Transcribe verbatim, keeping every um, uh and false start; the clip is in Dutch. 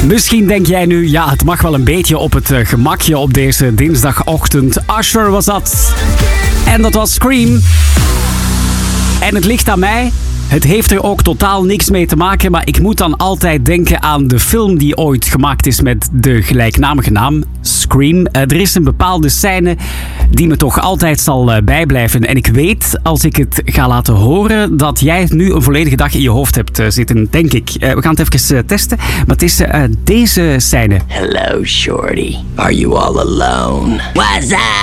Misschien denk jij nu, ja, het mag wel een beetje op het uh, gemakje op deze dinsdagochtend. Usher was dat. En dat was Scream. En het ligt aan mij. Het heeft er ook totaal niks mee te maken, maar ik moet dan altijd denken aan de film die ooit gemaakt is met de gelijknamige naam, Scream. Uh, er is een bepaalde scène die me toch altijd zal uh, bijblijven. En ik weet, als ik het ga laten horen, dat jij het nu een volledige dag in je hoofd hebt uh, zitten, denk ik. Uh, we gaan het even uh, testen, maar het is uh, deze scène. Hello, shorty. Are you all alone? What's up?